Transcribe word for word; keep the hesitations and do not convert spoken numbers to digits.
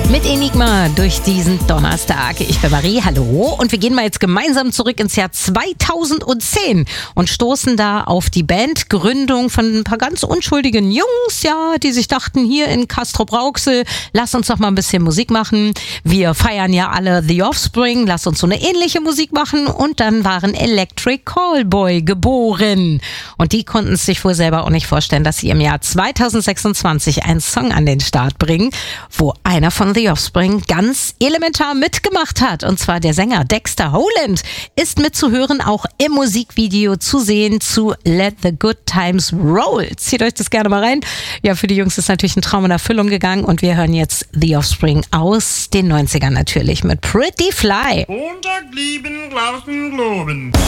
Mit Enigma durch diesen Donnerstag. Ich bin Marie, hallo. Und wir gehen mal jetzt gemeinsam zurück ins Jahr zweitausendzehn und stoßen da auf die Bandgründung von ein paar ganz unschuldigen Jungs, ja, die sich dachten, hier in Castrop-Rauxel, lass uns doch mal ein bisschen Musik machen. Wir feiern ja alle The Offspring, lass uns so eine ähnliche Musik machen. Und dann waren Electric Callboy geboren. Und die konnten es sich wohl selber auch nicht vorstellen, dass sie im Jahr zweitausendsechsundzwanzig einen Song an den Start bringen, wo einer von The Offspring ganz elementar mitgemacht hat. Und zwar der Sänger Dexter Holland ist mitzuhören, auch im Musikvideo zu sehen zu Let the Good Times Roll. Zieht euch das gerne mal rein. Ja, für die Jungs ist natürlich ein Traum in Erfüllung gegangen und wir hören jetzt The Offspring aus den neunzigern natürlich mit Pretty Fly. Montag lieben, draußen globen.